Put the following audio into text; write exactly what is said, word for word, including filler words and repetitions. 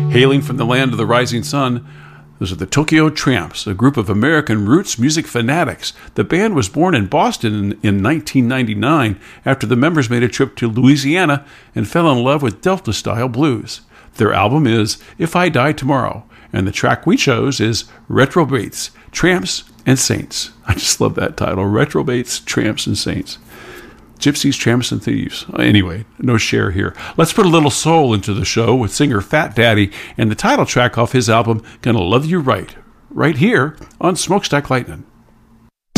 Hailing from the land of the rising sun, those are the Tokyo Tramps, a group of American roots music fanatics. The band was born in Boston in, in nineteen ninety-nine after the members made a trip to Louisiana and fell in love with Delta-style blues. Their album is If I Die Tomorrow, and the track we chose is Retrobates, Tramps and Saints. I just love that title, Retrobates, Tramps and Saints. Gypsies, Tramps, and Thieves. Anyway, no share here. Let's put a little soul into the show with singer Fat Daddy and the title track off his album, Gonna Love You Right, right here on Smokestack Lightning.